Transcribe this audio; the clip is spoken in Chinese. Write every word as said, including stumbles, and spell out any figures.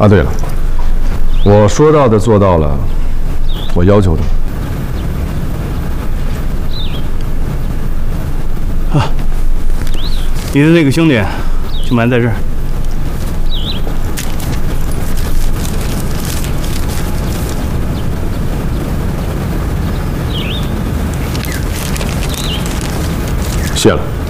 啊，对了，我说到的做到了，我要求的。 啊，你的那个兄弟就埋在这儿。 谢了。